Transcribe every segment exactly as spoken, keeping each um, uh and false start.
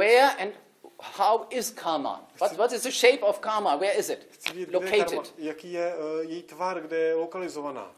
where and how is karma? What, what is the shape of karma? Where is it Chci vidět, kde je karma, located? jaký je uh, její tvar, kde je lokalizovaná.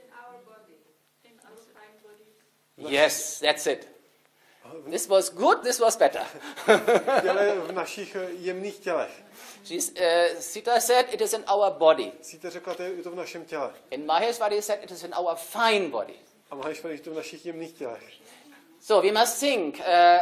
Yes, that's it. This was good, this was better. Těle v našich jemných tělech. She's, uh, Sita said it is in our body. Sita řekla, to je to v našem těle. And Maheshwari said it is in our fine body. A Maheshwari, že to v našich jemných tělech. So we must think. Uh,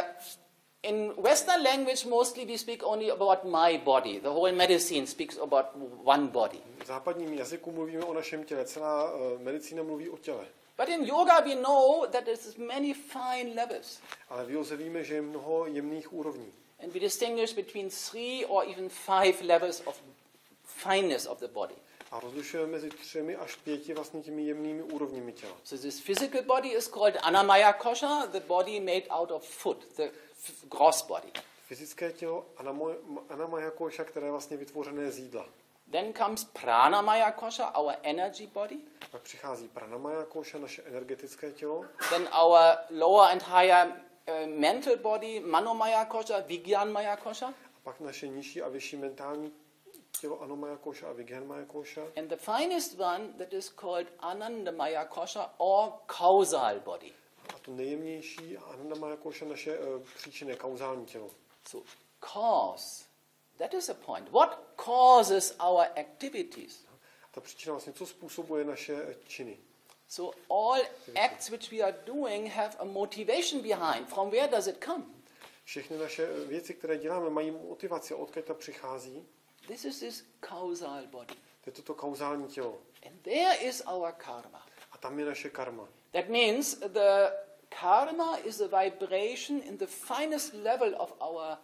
in Western language, mostly we speak only about my body. The whole medicine speaks about one body. V západním jazyku mluvíme o našem těle. Celá uh, medicína mluví o těle. But in yoga we know that there is many fine levels. Ale v józe víme, že je mnoho jemných úrovní. And we distinguish between three or even five levels of fineness of the body. A rozlišujeme mezi třemi až pěti vlastně těmi jemnými úrovněmi těla. So this physical body is called Annamaya Kosha, the body made out of food, the gross body. Fyzické tělo Annamaya Kosha, které je vlastně vytvořené z jídla. Then comes Pranamaya Kosha, our energy body. Pak přichází Pranamaya Kosha, naše energetické tělo. Then our lower and higher uh, mental body, Manomaya Kosha, Vijnanmaya Kosha. A pak naše nižší a vyšší mentální tělo Anomaya Kosha a Vijnanmaya Kosha. And the finest one that is called Anandamaya Kosha or causal body. A to nejjemnější Anandamaya Kosha, naše uh, příčinné kauzální tělo. So cause, that is a point. What causes our activities? Ta příčina vlastně, co způsobuje naše činy. So all acts which we are doing have a motivation behind. From where does it come? Všechny naše věci, které děláme, mají motivaci. Odkud ta přichází? This is this causal body. To je toto kauzální tělo. And there is our karma. A tam je naše karma. That means the karma is a vibration in the finest level of our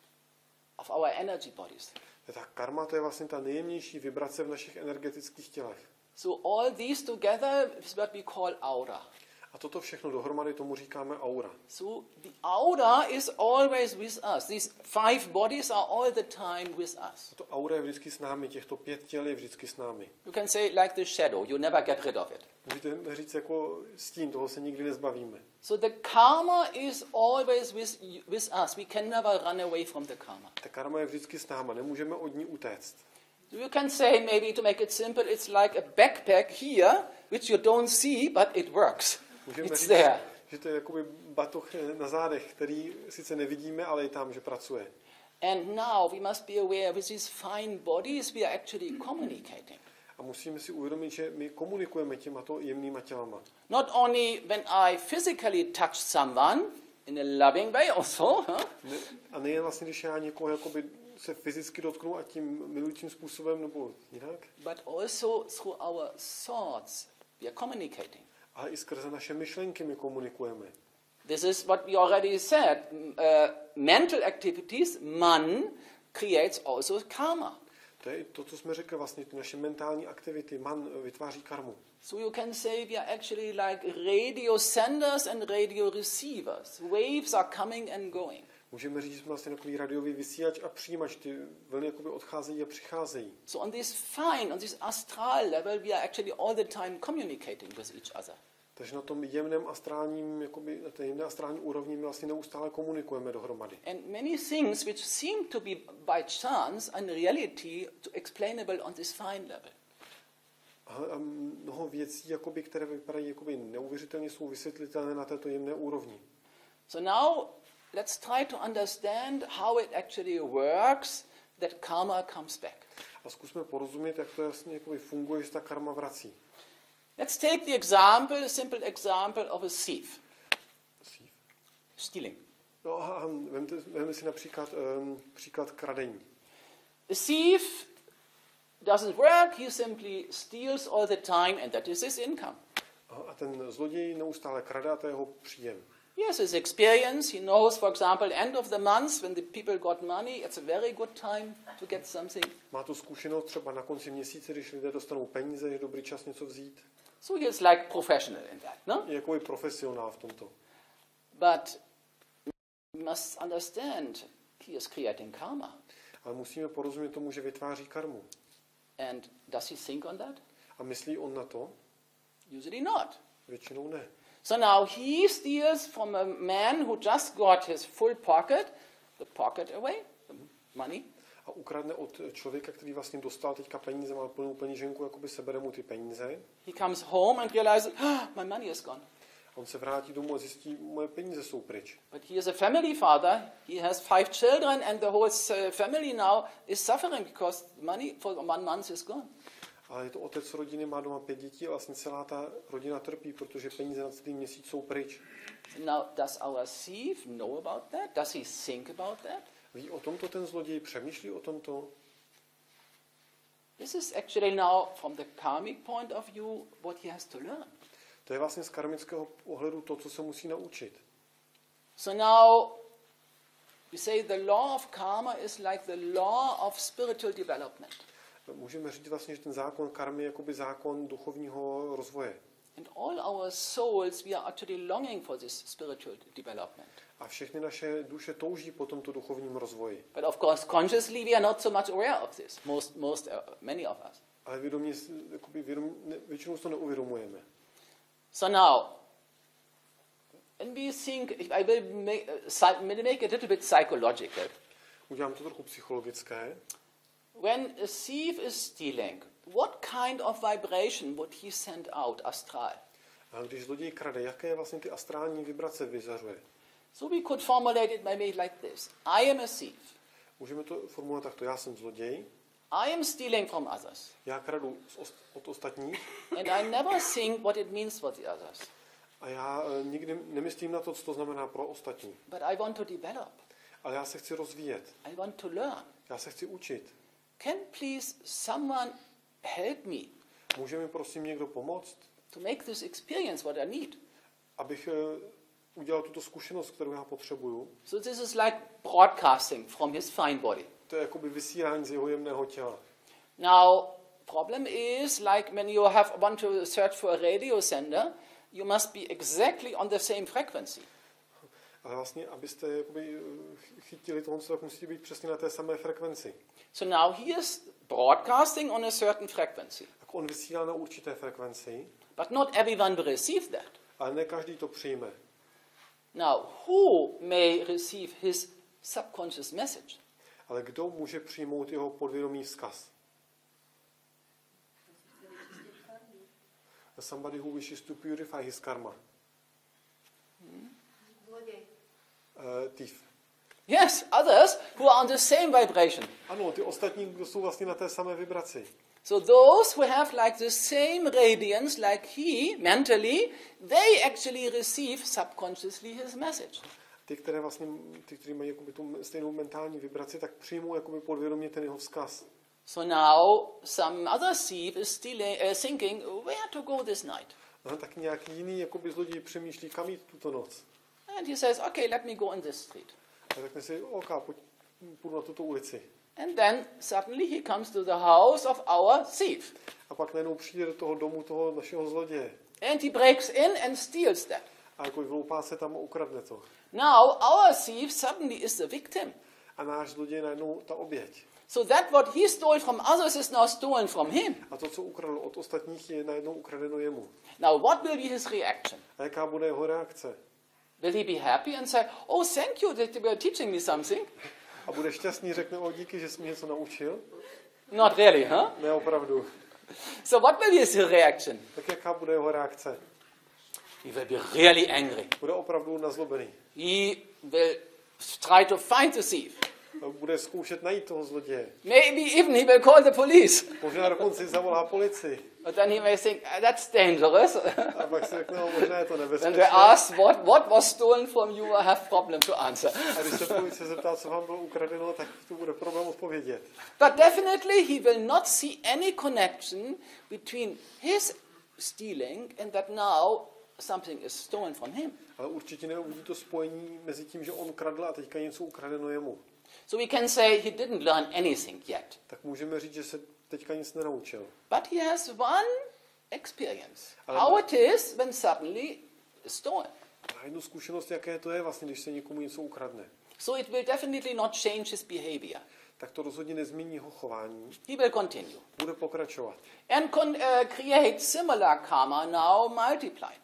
of our energy bodies. Ta karma, to je vlastně ta nejjemnější vibrace v našich energetických tělech. So all these together is what we call aura. A toto všechno dohromady tomu říkáme aura. So the aura is always with us. These five bodies are all the time with us. To aura je vždycky s námi, těchto pět těl je vždycky s námi. You can say like the shadow, you never get rid of it. Můžete říct jako stín, toho se nikdy nezbavíme. So the karma is always with, with us. We can never run away from the karma. Ta karma je vždycky s náma, nemůžeme od ní utéct. You can say, maybe to make it simple, it's like a backpack here, which you don't see, but it works. Můžeme It's říct, there. že to je jakoby batoh na zádech, který sice nevidíme, ale je tam, že pracuje. And now we must be aware with these fine bodies we are actually communicating. A musíme si uvědomit, že my komunikujeme těmato jemnýma tělama. Not only when I physically touch someone in a loving way also, huh? Ne, a nejen vlastně, když já někoho jakoby se fyzicky dotknu a tím milujícím způsobem nebo jinak, but also through our thoughts we are communicating. ale i skrze naše myšlenky my komunikujeme. This is what we already said. Uh, mental activities, man, creates also karma. To je to, co jsme řekli, vlastně ty naše mentální aktivity, man vytváří karmu. So you can say we are actually like radio senders and radio receivers. Waves are coming and going. Můžeme říct, že jsme vlastně takový radiový vysílač a přijímač, ty vlny jakoby odcházejí a přicházejí. So on this fine, on this astral level, we are actually all the time communicating with each other. Takže na tom jemném astrálním, jakoby, na té jemné astrální úrovni my vlastně neustále komunikujeme dohromady. And many things which seem to be by chance and reality to explainable on this fine level. A, a mnoho věcí, jakoby, které vypadají jakoby neuvěřitelně, jsou vysvětlitelné na této jemné úrovni. So now let's try to understand how it actually works that karma comes back. A zkusme porozumět, jak to jasně jakoby funguje, že ta karma vrací. Let's take the example, a simple example of a thief. Thief. Stealing. No a vemte, vemte si například um, příklad kradení. A thief doesn't work, he simply steals all the time and that is his income. A, a ten zloděj neustále krade a to je jeho příjem. He has his experience, he knows, for example, end of the month when the people got money, it's a very good time to get something. Má tu zkušenost třeba na konci měsíce, když lidé dostanou peníze, je dobrý čas něco vzít. So he is like professional in that, no? Je jako i profesionál v tomto. But we must understand, he is creating karma. Ale musíme porozumět tomu, že vytváří karmu. And does he think on that? A myslí on na to? Usually not. Většinou ne. So now he steals from a man who just got his full pocket the pocket away, the money. A ukradne od člověka, který vlastně dostal teďka peníze, má plnou peněženku, jakoby sebere mu ty peníze. He comes home and realizes, ah, my money is gone. On se vrátí domů a zjistí, moje peníze jsou pryč. But he is a family father. He has five children, and the whole family now is suffering because money for one month is gone. Ale je to otec rodiny, má doma pět dětí a vlastně celá ta rodina trpí, protože peníze na celý měsíc jsou pryč. Now, does our thief know about that? Does he think about that? Ví o tomto ten zloděj, přemýšlí o tomto? This is actually now, from the karmic point of view, what he has to learn. To je vlastně z karmického ohledu to, co se musí naučit. So now, we say the law of karma is like the law of spiritual development. Můžeme říct vlastně, že ten zákon karmy je jakoby zákon duchovního rozvoje. And all our souls, we are actually longing for this spiritual development. A všechny naše duše touží po tomto duchovním rozvoji. But of course, consciously, we are not so much aware of this. Most, most, uh, many of us. Ale vědomě, jakoby vědom, většinou to neuvědomujeme. So now, when we think, I will make, uh, make a little bit psychological. Udělám to trochu psychologické. When a thief is stealing, what kind of vibration would he send out astral? A když zloděj krade, jaké vlastně ty astrální vibrace vyzařuje? So we could formulate it maybe like this. I am a thief. Můžeme to formulovat takto. Já jsem zloděj. I am stealing from others. Já kradu od ostatních. And I never think what it means for the others. A já uh, nikdy nemyslím na to, co to znamená pro ostatní. But I want to develop. Ale já se chci rozvíjet. I want to learn. Já se chci učit. Can please someone help me? Může mi prosím někdo pomoct? To make this experience what I need. Abych uh, udělal tuto zkušenost, kterou já potřebuju. So this is like broadcasting from his fine body. To je jakoby vysílání z jeho jemného těla. Now, problem is like when you have want to search for a radio sender, you must be exactly on the same frequency. Ale vlastně, abyste jakoby chytili tohle, tak musíte být přesně na té samé frekvenci. So now he is broadcasting on a certain frequency. Tak on vysílá na určité frekvenci. But not everyone will receive that. Ale ne každý to přijme. Now, who may receive his subconscious message? Ale kdo může přijmout jeho podvědomý vzkaz? Somebody who wishes to purify his karma. Hmm? Uh, thief. Yes, others who are on the same vibration. Ano, ty ostatní, kdo jsou vlastně na té samé vibraci. So those who have like the same radiance like he mentally, they actually receive subconsciously his message. Ty, které vlastně, ty, kteří mají jakoby tu stejnou mentální vibraci, tak přijmou jakoby podvědomě ten jeho vzkaz. So now some other thief is still uh, thinking where to go this night. A tak nějaký jiný jakoby zloděj přemýšlí, kam jít tuto noc. And he says, okay, let me go on this street. A řekne si, OK, pojď, půjdu na tuto ulici. And then suddenly he comes to the house of our thief. A pak najednou přijde do toho domu toho našeho zloděje. And he breaks in and steals that. A jako vloupá se tam a ukradne to. Now our thief suddenly is the victim. A náš zloděj najednou ta oběť. So that what he stole from others is now stolen from him. A to, co ukradl od ostatních, je najednou ukradeno jemu. Now what will be his reaction? A jaká bude jeho reakce? Will he be happy and say, oh, thank you that you were teaching me something? A bude šťastný, řekne, o díky, že jsi mě něco naučil? Not really, huh? Ne, opravdu. So what will be his reaction? Tak jaká bude jeho reakce? He will be really angry. Bude opravdu nazlobený. He will try to find the thief. Bude zkoušet najít toho zloděje. Maybe even he will call the police. Možná dokonce zavolá policii. But then he may think, ah, that's dangerous. A pak si řekne, no, možná je to When nebezpečné. they ask what, what was stolen from you, I have problem to answer. A když se policie zeptá, co vám bylo ukradeno, tak to bude problém odpovědět. But definitely he will not see any connection between his stealing and that now something is stolen from him. Ale určitě neuvidí to spojení mezi tím, že on kradl a teďka něco ukradeno jemu. So we can say he didn't learn anything yet. Tak můžeme říct, že se teďka nic nenaučil. But he has one experience. Ale How it is when suddenly it's stolen. A jednu zkušenost, jaké to je vlastně, když se někomu něco ukradne. So it will definitely not change his behavior. Tak to rozhodně nezmění jeho chování. He will continue. Bude pokračovat. And con- uh, create similar karma now multiplied.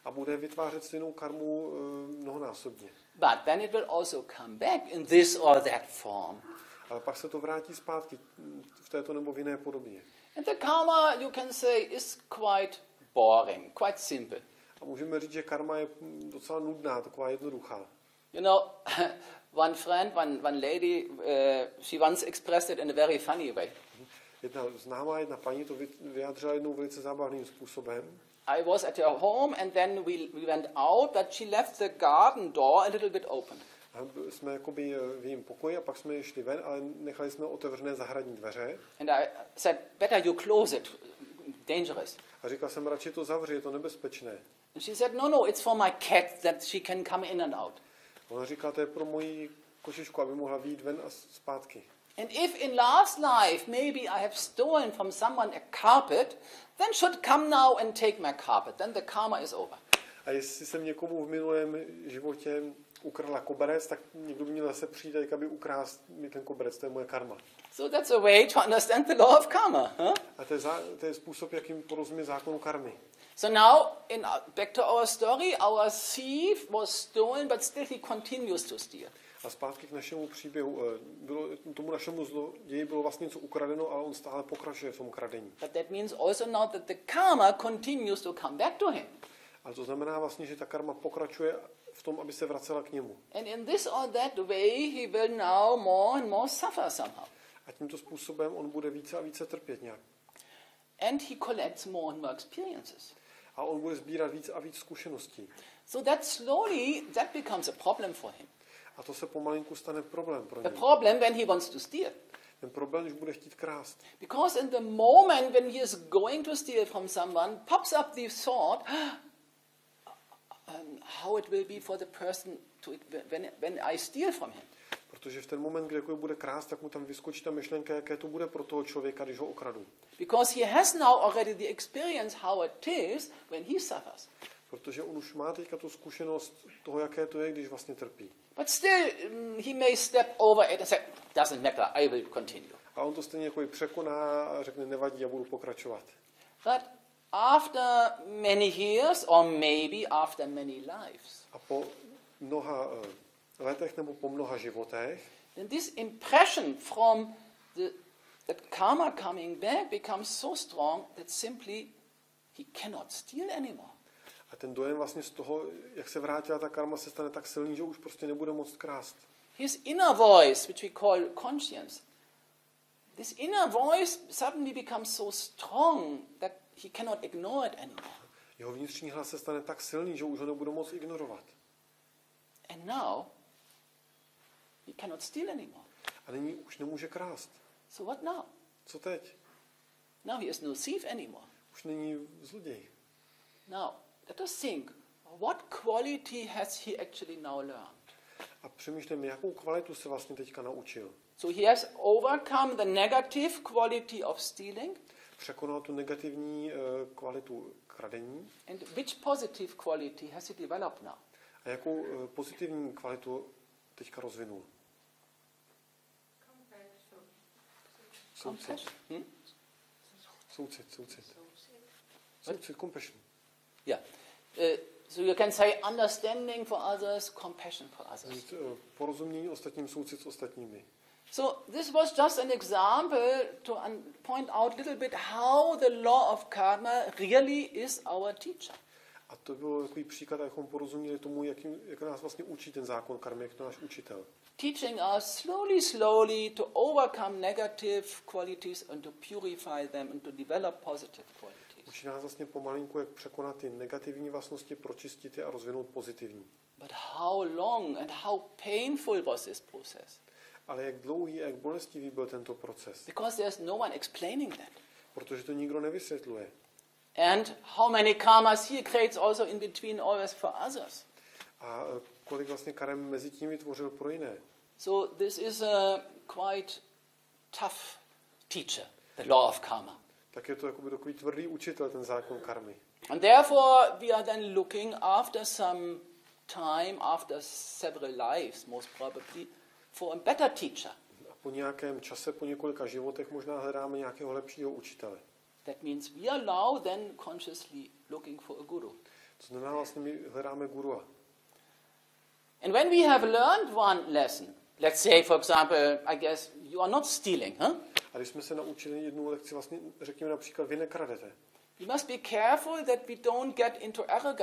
a bude vytvářet stejnou karmu e, mnohonásobně. But then it will also come back in this or that form. Ale pak se to vrátí zpátky v této nebo v jiné podobě. And the karma, you can say, is quite boring, quite simple. A můžeme říct, že karma je docela nudná, taková jednoduchá. You know, one friend, one, one lady, uh, she once expressed it in a very funny way. Jedna známá, jedna paní to vyjádřila jednou velice zábavným způsobem. I was at her home and then we, we went out, but she left the garden door a little bit open. A jsme jakoby v jejím pokoji a pak jsme šli ven, ale nechali jsme otevřené zahradní dveře. And I said, better you close it, dangerous. A říkal jsem, radši to zavři, je to nebezpečné. And she said, no, no, it's for my cat that she can come in and out. Ona říká, to je pro moji kočičku, aby mohla vyjít ven a zpátky. And if in last life maybe I have stolen from someone a carpet, then should come now and take my carpet. Then the karma is over. A jestli jsem někomu v minulém životě ukradla koberec, tak někdo by měl zase přijít, aby ukrást mi ten koberec, to je moje karma. So that's a way to understand the law of karma. Huh? A to je, za, to je způsob, jakým porozumí zákonu karmy. So now, in, back to our story, our thief was stolen, but still he continues to steal. A zpátky k našemu příběhu. Bylo, tomu našemu zloději bylo vlastně něco ukradeno, ale on stále pokračuje v tom kradení. But that means also now that the karma continues to come back to him. Ale to znamená vlastně, že ta karma pokračuje v tom, aby se vracela k němu. And in this or that way, he will now more and more suffer somehow. A tímto způsobem on bude více a více trpět nějak. And he collects more and more experiences. A on bude sbírat víc a víc zkušeností. So that slowly, that becomes a problem for him. A to se pomalinku stane problém pro A něj. problem when he wants to steal. Ten problém, když bude chtít krást. Because in the moment when he is going to steal from someone, pops up the thought, um, how it will be for the person to, when, when I steal from him. Protože v ten moment, kdy bude krást, tak mu tam vyskočí ta myšlenka, jaké to bude pro toho člověka, když ho okradu. Because he has now already the experience how it is when he suffers. Protože on už má teďka tu zkušenost toho, jaké to je, když vlastně trpí. But still, um, he may step over it and say, doesn't matter, I will continue. A on to stejně jako i překoná a řekne, nevadí, já budu pokračovat. But after many years, or maybe after many lives, A po mnoha uh, letech nebo po mnoha životech, then this impression from the that karma coming back becomes so strong that simply he cannot steal anymore. a ten dojem vlastně z toho, jak se vrátila ta karma, se stane tak silný, že už prostě nebude moct krást. His inner voice, which we call conscience, this inner voice suddenly becomes so strong that he cannot ignore it anymore. Jeho vnitřní hlas se stane tak silný, že už ho nebude moct ignorovat. And now he cannot steal anymore. A nyní už nemůže krást. So what now? Co teď? Now he is no thief anymore. Už není zloděj. Now, let us think, what quality has he actually now learned? A přemýšlím, jakou kvalitu se vlastně teďka naučil. So he has overcome the negative quality of stealing. Překonal tu negativní uh, kvalitu kradení. And which positive quality has he developed now? A jakou uh, pozitivní kvalitu teďka rozvinul? Soucit. Compassion. Hmm? Soucit, soucit. Soucit, compassion. Yeah. Uh, so you can say understanding for others, compassion for others. Mít, uh, porozumění ostatním, soucit s ostatními. So this was just an example to un- point out a little bit how the law of karma really is our teacher. A to byl takový příklad, abychom porozuměli tomu, jakým, jak nás vlastně učí ten zákon karmy, jak to náš učitel. Teaching us slowly, slowly to overcome negative qualities and to purify them and to develop positive qualities. Učí nás vlastně pomalinku, jak překonat ty negativní vlastnosti, pročistit je a rozvinout pozitivní. But how long and how painful was this process? Ale jak dlouhý a jak bolestivý byl tento proces? Because there's no one explaining that. Protože to nikdo nevysvětluje. And how many karmas he creates also in between always for others. A kolik vlastně karem mezi tím vytvořil pro jiné. So this is a quite tough teacher, the law of karma. Tak je to jakoby takový tvrdý učitel, ten zákon karmy. And therefore we are then looking after some time, after several lives most probably, for a better teacher. A po nějakém čase, po několika životech možná hledáme nějakého lepšího učitele. That means we are now then consciously looking for a guru. To znamená, vlastně my hledáme gurua. And when we have learned one lesson, let's say, for example, I guess you are not stealing, huh? A když jsme se naučili jednu lekci, vlastně řekněme například, vy nekradete. We must be careful that we don't get into arrogance